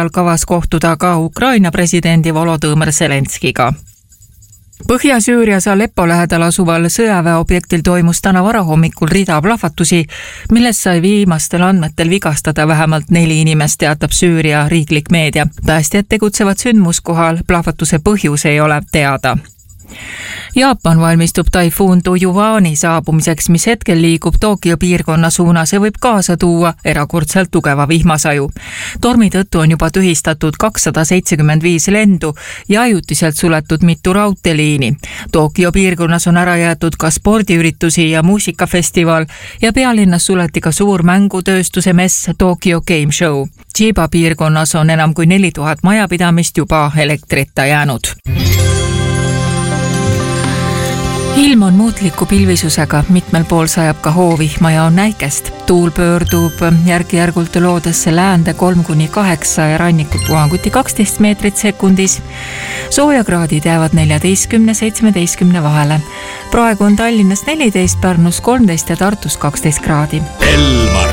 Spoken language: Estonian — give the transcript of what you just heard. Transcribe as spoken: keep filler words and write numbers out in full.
ajal kavas kohtuda ka Ukraina presidendi Volodõmõr Zelenskiga. Põhja-Süürias Aleppo lähedal asuval sõjaväeobjektil toimus täna varahommikul rida plahvatusi, milles sai viimastel andmetel vigastada vähemalt neli inimest, teatab Süüria riiklik meedia. Päästjad tegutsevad sündmuskohal, plahvatuse põhjus ei ole teada. Jaapan valmistub taifuun Tujuvani saabumiseks, mis hetkel liigub Tokyo piirkonna suunas ja võib kaasa tuua erakordselt tugeva vihmasaju. Tormi tõttu on juba tühistatud kakssada seitsekümmend viis lendu ja ajutiselt suletud mitu raudteeliini. Tokyo piirkonnas on ära jäetud ka spordiüritusi ja muusikafestival ja pealinnas suleti ka suur mängutööstuse mess Tokyo Game Show. Chiba piirkonnas on enam kui neli tuhat majapidamist juba elektrita jäänud. Ilm on muutliku pilvisusega, mitmel pool sajab ka hoovihma ja on näikest. Tuul pöördub järk-järgult loodesse läände kolm kuni kaheksa ja rannikut puhanguti kaksteist meetrit sekundis. Soojakraadid jäävad neljateistkümne seitsmeteistkümne vahele. Praegu on Tallinnas neliteist, Pärnus kolmteist ja Tartus kaksteist kraadi. Elmar.